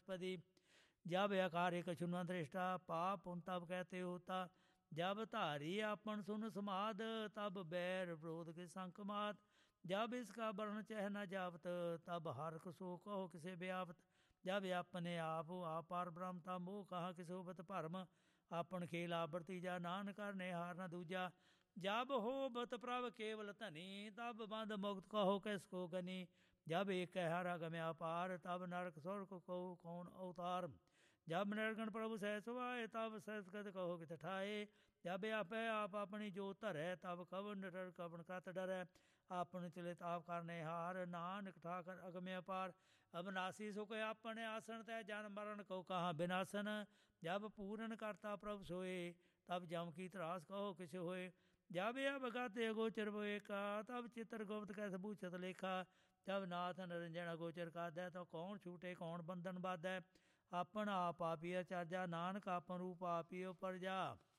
वनस्पति। जब आकार कछु न दृष्टा पाप पुन तब कहते होता। जब धारी आपन सुन समाद तब बैर विरोध के संक मात। जब इसका वर्ण चह न जावत तब हरक सो कहो किसे व्यापत। जब अपने आप पार ब्रह्म ता मोह कहा किसो बत भरम। आपन खेल आबरती जा नानक करने हार न दूजा। जब हो बत प्रभ केवल धनी तब बंद मुक्त कहो किसको गनी। जब एक हरा गम्या पार तब नरक स्वर्ग को कौन अवतार। जब निर्गण प्रभु सह सुभाए तब संस्कृत कहो कित ठाए। जब आप अपनी जो धरै तब कवन डर कवन कत डरै। आपन चले ताप करने हार नानक ठाकर अगम्य पार। अविनाशी सुख अपने आसन तय जन मरण को कहाँ विनाशन। जब पूरन करता प्रभु सोए तब जम की त्रास कहो किस होए। जब अवगत गोचर बोए का तब चित्र गुप्त कैस भूषत लेखा। जब नाथ निरंजन गोचर का दे तो कौन छूटे कौन बंधन बाधै। आपन आप आपिय चर्जा नानक आपन रूप आपियो प्रजा।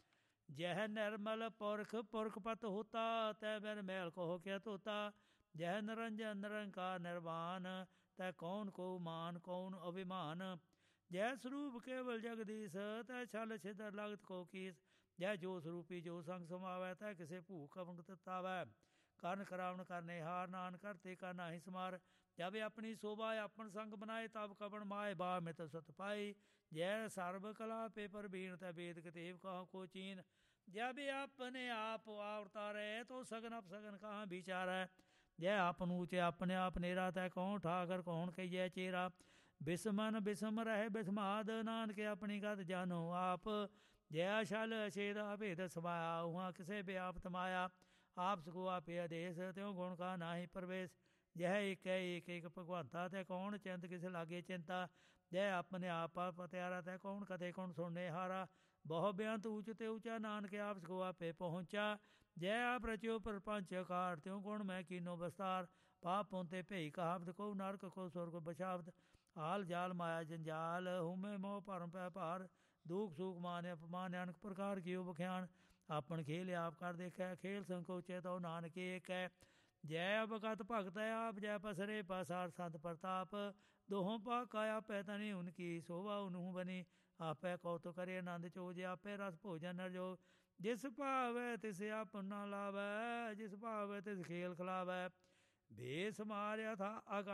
जह निर्मल पुरख पुरखपत होता तय बिन मैल कहो क्या तोता। जह निरंजन निरंकार निर्वाण तय कौन को मान कौन अभिमान। जय स्वरूप केवल जगदीश तय छल छिदर लगत को कीस। जय जो स्वरूपी जो संग समावै तय किसे भूख अवंगत तावै। कर्ण करावण करने हार नान करते का नाही समार। जब अपनी शोभा अपन संग बनाए तब कबण माए बा मित सत पाई। जय सर्व कला पे पर बीण तय वेद कतेव कहाँ को चीन। जब अपने आप अवतारै तो सगन अपसगन कहाँ विचारै। जय आपन ऊँचे अपने आप नेरा तय कौन ठाकर कौन कहिए चेरा। बिस्मन बिस्म रहे बिस्माद नानक अपनी गत जानो आप। जय शल अछेद अभेद समाया उहाँ किसे व्याप्त माया। आप सको आपे आदेश त्यों गुण का नाही प्रवेश। यह एक है एक एक भगवंता तय कौन चिंत किस लागे चिंता। जय अपने आप पत्यारा तय कौन कथे कौन सुनने हारा। बहु बेअंत ऊंचते ऊंचा नानक आप सको आपे पहुंचा। जय आप रचियो प्रपंच कार त्यों गुण मैं कीनो बस्तार। पाप पुंते भई कहावत को नरक को स्वर्ग बछावत। हाल जाल माया जंजाल हुमे मोह भरम पै भार। दुख सुख मान अपमान अनेक प्रकार कियो बख्यान। आपन खेल आप कर देखै खेल संकोचे तो नानक एक है। जय अवगत भगत है आप जय पसरे पसार संत प्रताप। दोहों पाक आया पै तनी उनकी शोभा उन्हू बनी। आपै कौतुक करे आनंद चोज आपै रस भोजन नर जो। जिस भावै तिस आपन ना लावै जिस भावै तिस खेल खिलावै। भेस मार्या था